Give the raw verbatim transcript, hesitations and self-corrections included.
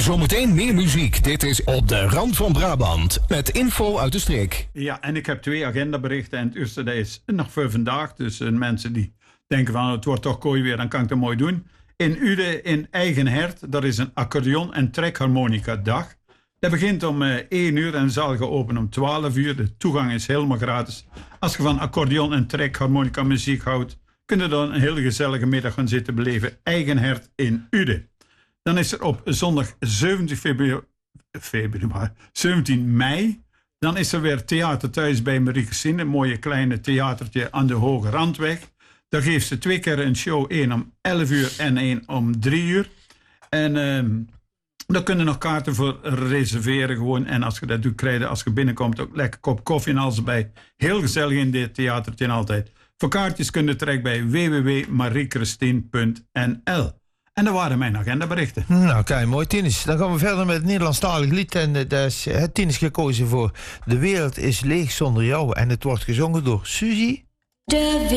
Zometeen meer muziek. Dit is Op de Rand van Brabant. Met info uit de streek. Ja, en ik heb twee agendaberichten. En het eerste dat is nog voor vandaag. Dus uh, mensen die denken van het wordt toch kooi weer, dan kan ik dat mooi doen. In Ude in Eigenhert, dat is een accordeon- en trekharmonica dag. Dat begint om uh, één uur en de zaal gaat open om twaalf uur. De toegang is helemaal gratis. Als je van accordeon en trekharmonica muziek houdt, kun je dan een hele gezellige middag gaan zitten beleven. Eigenhert in Ude. Dan is er op zondag zeventien februari, februari, zeventien mei... dan is er weer theater thuis bij Marieke Sien. Een mooie kleine theatertje aan de Hoge Randweg. Daar geeft ze twee keer een show. één om elf uur en één om drie uur. En uh, daar kunnen nog kaarten voor reserveren gewoon. En als je dat doet, krijg je als je binnenkomt ook lekker kop koffie en alles erbij. Heel gezellig in dit theatertje altijd. Voor kaartjes kun je terecht bij w w w punt marie christine punt n l. En dat waren mijn agendaberichten. Nou, kijk, mooi, Tinus. Dan gaan we verder met het Nederlandstalig lied. En uh, dat is uh, Tinus gekozen voor De wereld is leeg zonder jou. En het wordt gezongen door Suzy. De